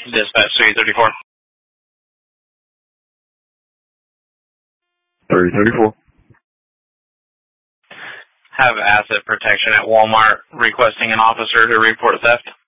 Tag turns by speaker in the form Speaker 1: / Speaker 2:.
Speaker 1: Dispatch 334.
Speaker 2: 334.
Speaker 1: Have asset protection at Walmart requesting an officer to report theft.